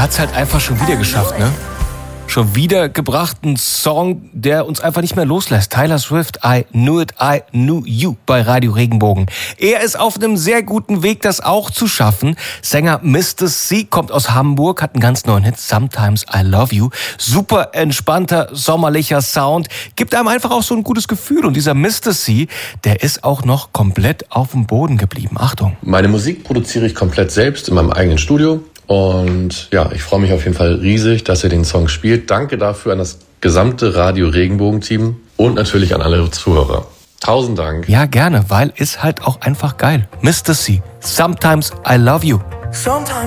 hat's halt einfach schon wieder geschafft, ne? Schon wieder gebracht ein Song, der uns einfach nicht mehr loslässt. Taylor Swift, I Knew It, I Knew You bei Radio Regenbogen. Er ist auf einem sehr guten Weg, das auch zu schaffen. Sänger Mr. C kommt aus Hamburg, hat einen ganz neuen Hit, Sometimes I Love You. Super entspannter, sommerlicher Sound, gibt einem einfach auch so ein gutes Gefühl. Und dieser Mr. C, der ist auch noch komplett auf dem Boden geblieben. Achtung. Meine Musik produziere ich komplett selbst in meinem eigenen Studio. Und ja, ich freue mich auf jeden Fall riesig, dass ihr den Song spielt. Danke dafür an das gesamte Radio Regenbogen-Team und natürlich an alle Zuhörer. 1000 Dank. Ja, gerne, weil ist halt auch einfach geil. Mr. C, Sometimes I Love You. Sometimes